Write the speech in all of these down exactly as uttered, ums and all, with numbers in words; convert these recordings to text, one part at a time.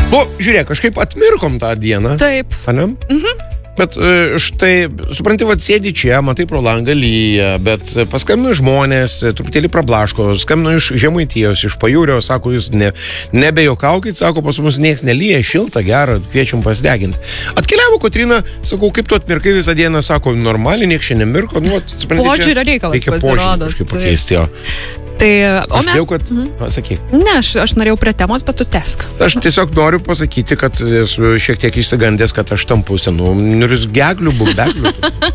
Nu, žiūrėk, kažkaip atmirkom tą dieną. Taip. Ane? Mhm. Bet štai, supranti, vad sėdi čia, matai pro langą lyja, bet paskambino žmonės, truputėlį prablaško, skambino iš Žemaitijos, iš Pajūrio, sako, jūs ne, nebejokaukit, sako, pas mus nieks nelyja, šilta, gera, kviečiam pasideginti. Atkeliavo Kotryna, sakau, kaip tu atmirkai visą dieną, sako, normaliai, nieks šiandien mirko, nu, supranti, požiūrio reikalas reikia požiūrį kažkaip pakeisti, jo. Tai, o aš mes... jau, kad... Mhm. Pasakyk. Ne, aš, aš norėjau prie temos, bet tu tesk. Aš tiesiog noriu pasakyti, kad esu šiek tiek išsigandęs, kad aš tampu senų niurzgeglių, bubeklių.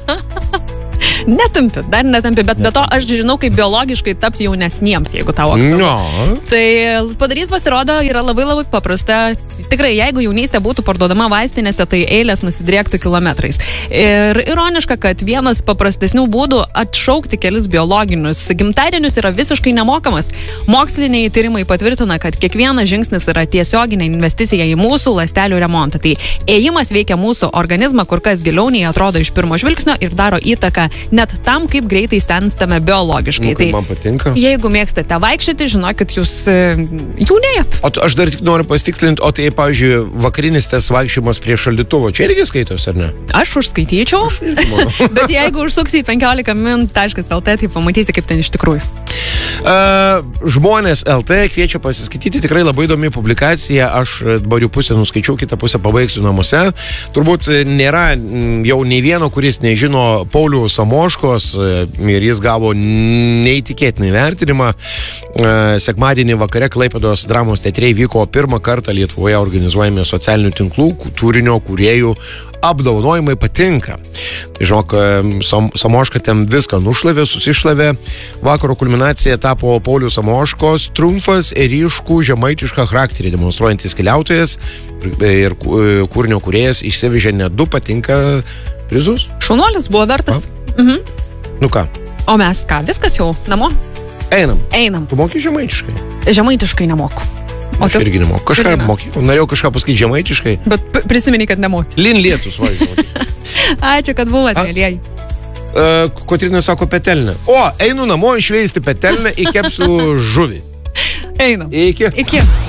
Netampi, dar netampi, bet be to aš žinau, kaip biologiškai tapti jaunesniems, jeigu tau aktualu. No. Tai padaryti pasirodo yra labai labai paprasta. Tikrai, jeigu jaunystė būtų parduodama vaistinėse, tai eilės nusidriektų kilometrais. Ir ironiška, kad vienas paprastesnių būdų atšaukti kelis biologinius gimtadienius yra visiškai nemokamas. Moksliniai tyrimai patvirtina, kad kiekvienas žingsnis yra tiesioginė investicija į mūsų ląstelių remontą. Tai ėjimas veikia mūsų organizmą kur kas giliau nei atrodo iš pirmo žvilgsnio ir daro įtaką net tam, kaip greitai senstame biologiškai. Nu, tai man patinka. Jeigu mėgstate vaikščioti, žinokit, jūs e, jaunėjat. O aš dar tik noriu pasitikslinti, o tai, pavyzdžiui, vakarinis tas vaikščiojimas prie šaldytuvo, čia irgi skaitos, ar ne? Aš užskaityčiau, aš bet jeigu užsuksi į penkiolika min taškas el te, tai pamatysi, kaip ten iš tikrųjų. Uh, žmonės el te kviečia pasiskaityti, tikrai labai įdomi publikacija, aš dabar jų pusę nuskaičiau, kitą pusę pabaigsiu namuose. Turbūt nėra jau nei vieno, kuris nežino Pauliaus Samoškos ir jis gavo neįtikėtinį vertinimą. Uh, sekmadienį vakare Klaipėdos dramos teatre vyko pirmą kartą Lietuvoje organizuojami socialinių tinklų turinio kūrėjų apdovanojimai patinka. Tai žinok, Sam, Samoška ten viską nušlavė, susišlavė. Vakaro kulminacija tapo Pauliaus Samoškos triumfas ir ryškų žemaitišką charakterį demonstruojantis keliautojas ir kūrinio kūrėjas išsivežė net du patinka prizus. Šaunuolis buvo vertas. Mhm. Nu ką? O mes ką, viskas jau, namo? Einam. Einam. Tu moki žemaitiškai? Žemaitiškai nemoku. O aš tu? Irgi nemoku. Kažką mokėjau. Norėjau kažką pasakyti žemaitiškai. Bet p- prisimeni, kad nemoki. Lin lietus, važiuoju. Ačiū, kad buvote, mėlyjeji. Uh, Kotryna sako petelnę. O, einu namo išveisti petelnę, įkepsiu žuvį. Einam. Iki. Iki.